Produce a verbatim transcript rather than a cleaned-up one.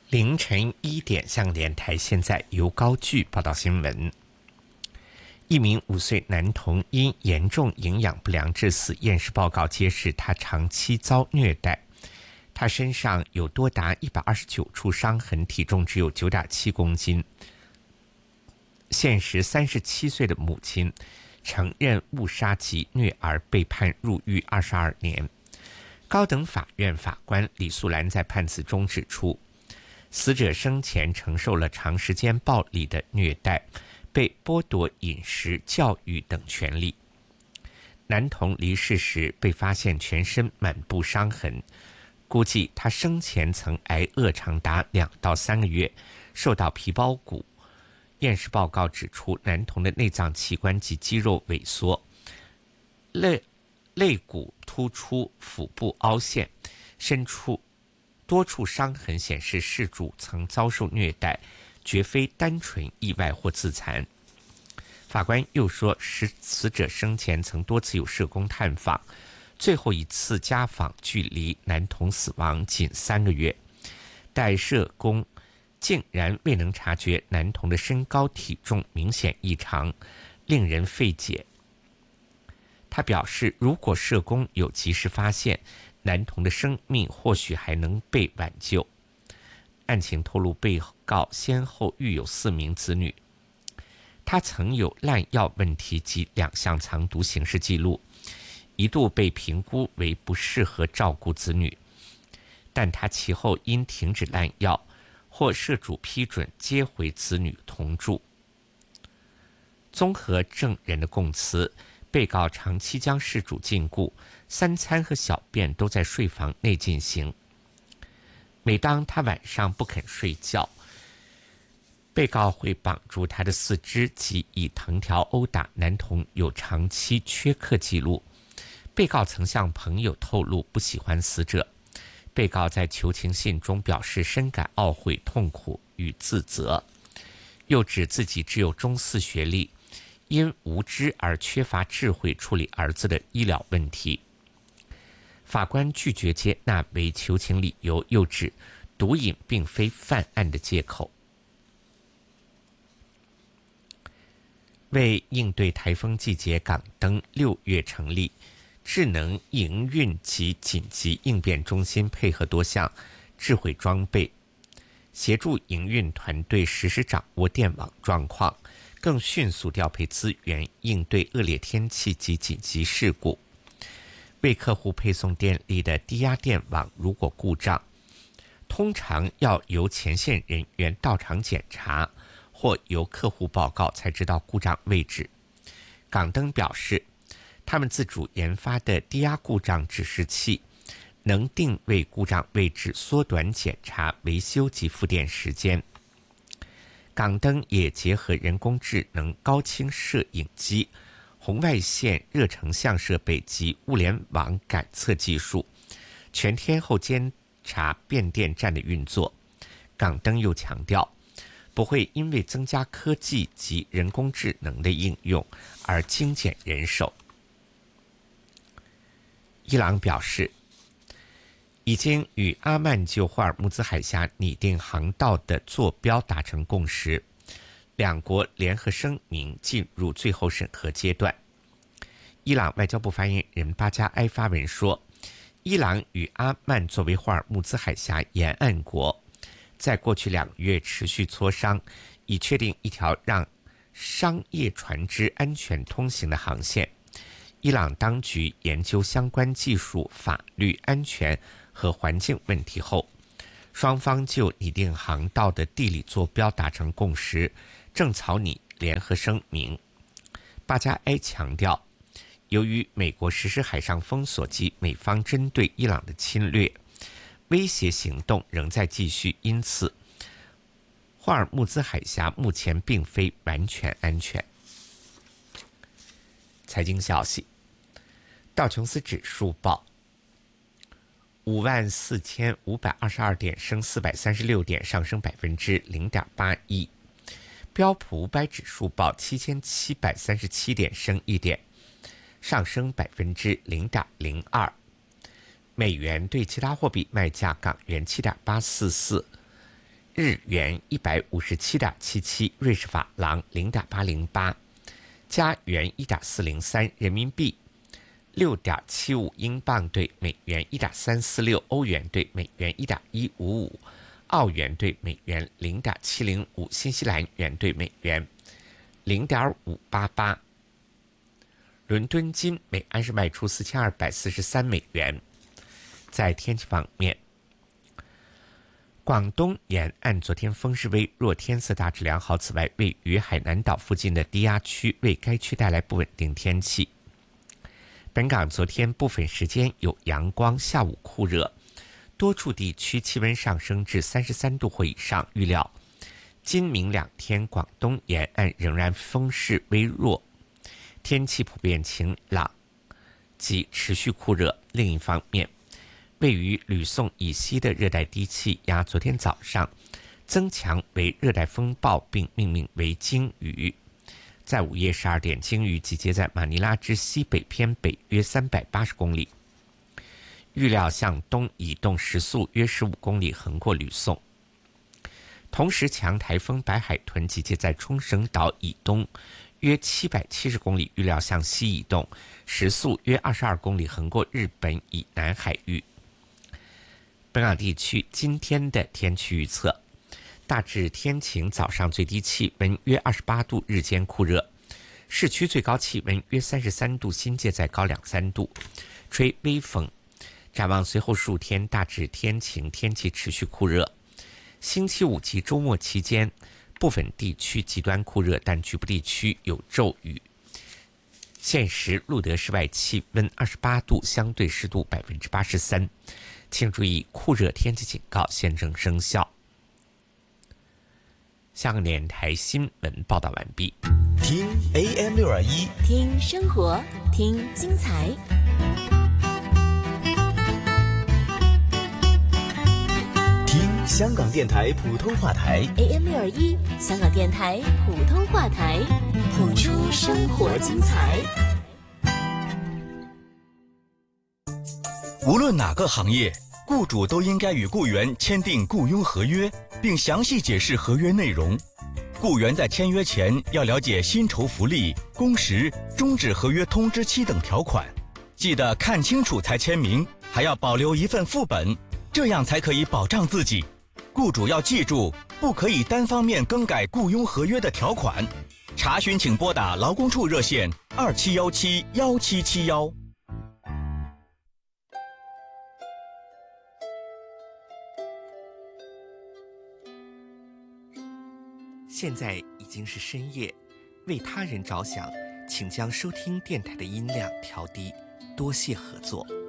凌晨一点，香港电台现在由高炬报道新闻。一名五岁男童因严重营养不良致死，验尸报告揭示他长期遭虐待，他身上有多达一百二十九处伤痕，体重只有 九点七公斤。现时三十七岁的母亲承认误杀及虐儿，被判入狱二十二年。高等法院法官李素兰在判词中指出，死者生前承受了长时间暴力的虐待，被剥夺饮食、教育等权利。男童离世时被发现全身满布伤痕，估计他生前曾挨饿长达两到三个月，受到皮包骨。验尸报告指出，男童的内脏器官及肌肉萎缩，肋肋骨突出，腹部凹陷，身处多处伤痕显示事主曾遭受虐待，绝非单纯意外或自残。法官又说，死者生前曾多次有社工探访，最后一次家访距离男童死亡仅三个月，但社工竟然未能察觉男童的身高体重明显异常，令人费解。他表示，如果社工有及时发现，男童的生命或许还能被挽救。案情透露，被告先后育有四名子女，他曾有滥药问题及两项藏毒刑事记录，一度被评估为不适合照顾子女，但他其后因停止滥药，获社主批准接回子女同住。综合证人的供词，被告长期将事主禁锢，三餐和小便都在睡房内进行。每当他晚上不肯睡觉，被告会绑住他的四肢及以藤条殴打。男童有长期缺课记录。被告曾向朋友透露不喜欢死者。被告在求情信中表示深感懊悔、痛苦与自责，又指自己只有中四学历，因无知而缺乏智慧处理儿子的医疗问题。法官拒绝接纳为求情理由，又指毒瘾并非犯案的借口。为应对台风季节，港灯六月成立智能营运及紧急应变中心，配合多项智慧装备，协助营运团队实时掌握电网状况，更迅速调配资源，应对恶劣天气及紧急事故。为客户配送电力的低压电网如果故障，通常要由前线人员到场检查，或由客户报告才知道故障位置。港灯表示，他们自主研发的低压故障指示器能定位故障位置，缩短检查、维修及复电时间。港灯也结合人工智能、高清摄影机、红外线热成像设备及物联网感测技术，全天候监察变电站的运作。港灯又强调，不会因为增加科技及人工智能的应用而精简人手。伊朗表示，已经与阿曼就霍尔木兹海峡拟定航道的坐标达成共识，两国联合声明进入最后审核阶段。伊朗外交部发言人巴加埃发文说，伊朗与阿曼作为霍尔木兹海峡沿岸国，在过去两个月持续磋商，以确定一条让商业船只安全通行的航线。伊朗当局研究相关技术、法律、安全和环境问题后，双方就拟定航道的地理坐标达成共识，正草拟联合声明。巴加埃强调，由于美国实施海上封锁及美方针对伊朗的侵略，威胁行动仍在继续，因此霍尔木兹海峡目前并非完全安全。财经消息，道琼斯指数报五万四千五百二十二点，升四百三十六点，上升百分之零点八一。标普五百指数报七千七百三十七点，升一点，上升百分之零点零二。美元对其他货币卖价：港元七点八四四， 日元一百五十七点七七，瑞士法郎零点八零八，加元一点四零三，人民币六点七五，英镑对美元一点三四六，欧元对美元一点一五五，澳元对美元零点七零五，新西兰元对美元零点五八八。伦敦金每安士卖出四千二百四十三美元。在天气方面，广东沿岸昨天风势微弱，天色大致良好。此外，位于海南岛附近的低压区为该区带来不稳定天气。本港昨天部分时间有阳光，下午酷热，多处地区气温上升至三十三度或以上。预料今明两天广东沿岸仍然风势微弱，天气普遍晴朗及持续酷热。另一方面，位于吕宋以西的热带低气压昨天早上增强为热带风暴，并命名为鲸鱼。在午夜十二点，鲸鱼集结在马尼拉之西北偏北约三百八十公里，预料向东移动，时速约十五公里，横过吕宋。同时，强台风白海豚集结在冲绳岛以东约七百七十公里，预料向西移动，时速约二十二公里，横过日本以南海域。本港地区今天的天气预测：大致天晴，早上最低气温约二十八度，日间酷热，市区最高气温约三十三度，新界再高两三度，吹微风。展望随后数天，大致天晴，天气持续酷热。星期五及周末期间，部分地区极端酷热，但局部地区有骤雨。现时录得室外气温二十八度，相对湿度百分之八十三。请注意，酷热天气警告现正生效。香港电台新闻报道完毕。 听 A M 六二一， 听生活，听精彩。 听香港电台普通话台 A M 六二一，香港电台普通话台，谱出生活精彩。 无论哪个行业，雇主都应该与雇员签订雇佣合约，并详细解释合约内容。雇员在签约前要了解薪酬福利、工时、终止合约通知期等条款，记得看清楚才签名，还要保留一份副本，这样才可以保障自己。雇主要记住，不可以单方面更改雇佣合约的条款。查询请拨打劳工处热线二七幺七幺七七幺。 现在已经是深夜，为他人着想，请将收听电台的音量调低，多谢合作。